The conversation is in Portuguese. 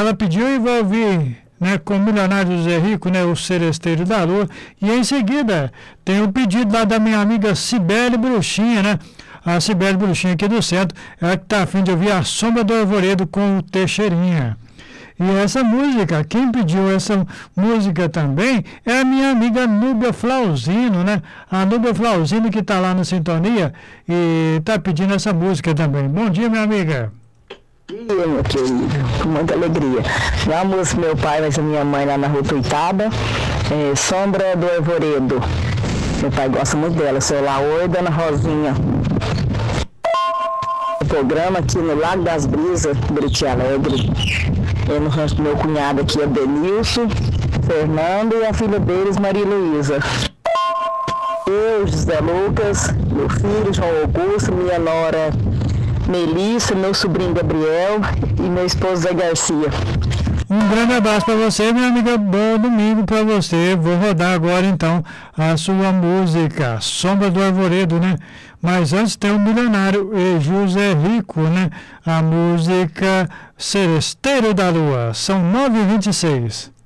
ela pediu e vai ouvir, né, com o milionário José Rico, né, o Seresteiro da Lua. E em seguida tem o pedido lá da minha amiga Cibele Bruxinha, né? A Cibele Bruxinha aqui do centro, ela que está a fim de ouvir A Sombra do Arvoredo com o Teixeirinha. E essa música, quem pediu essa música também é a minha amiga Núbia Flauzino, né? A Núbia Flauzino que está lá na sintonia e está pedindo essa música também. Bom dia, minha amiga. Dia, meu querido, com muita alegria. Uma música meu pai, mas a minha mãe lá na Rua Tuitada, Sombra do Arvoredo. Meu pai gosta muito dela, sou lá, oi, Dona Rosinha. O programa aqui no Lago das Brisas, Buriti Alegre. No rancho do meu cunhado aqui, é Denilson, Fernando e a filha deles, Maria Luísa. Eu, José Lucas, meu filho, João Augusto, minha nora Melissa, meu sobrinho Gabriel e meu esposo Zé Garcia. Um grande abraço para você, minha amiga. Bom domingo para você. Vou rodar agora então a sua música, Sombra do Arvoredo, né? Mas antes tem o milionário José Rico, né? A música Seresteiro da Lua. São 9h26.